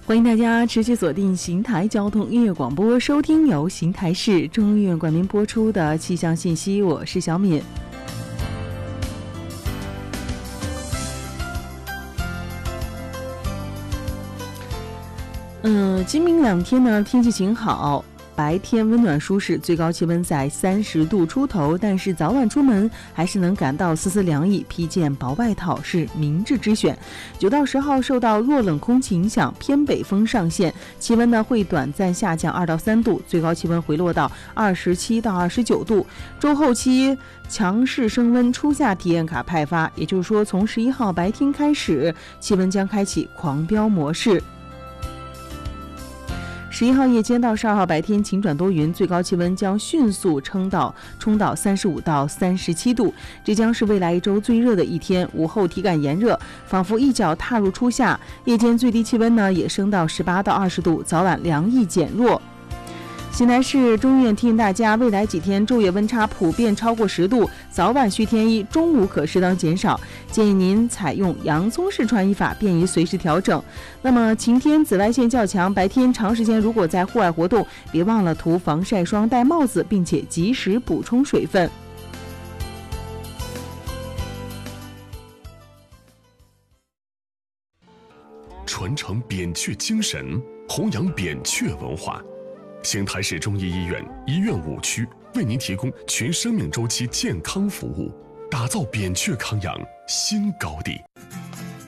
欢迎大家持续锁定邢台交通音乐广播，收听由邢台市中央医院冠名播出的气象信息。我是小敏。今明两天呢，天气晴好，白天温暖舒适，最高气温在30度出头，但是早晚出门还是能感到丝丝凉意，披件薄外套是明智之选。9到10号受到弱冷空气影响，偏北风上线，气温呢会短暂下降2到3度，最高气温回落到27到29度。周后期强势升温，初夏体验卡派发，也就是说从11号白天开始，气温将开启狂飙模式。11号夜间到12号白天晴转多云，最高气温将迅速冲到35到37度，这将是未来一周最热的一天。午后体感炎热，仿佛一脚踏入初夏。夜间最低气温呢也升到18到20度，早晚凉意减弱。邢台市中医院提醒大家，未来几天昼夜温差普遍超过10度，早晚需添衣，中午可适当减少，建议您采用洋葱式穿衣法，便于随时调整。那么晴天紫外线较强，白天长时间如果在户外活动，别忘了涂防晒霜、戴帽子，并且及时补充水分。 传承扁鹊精神，弘扬扁鹊文化。邢台市中医医院医院5区为您提供全生命周期健康服务，打造扁鹊康养新高地。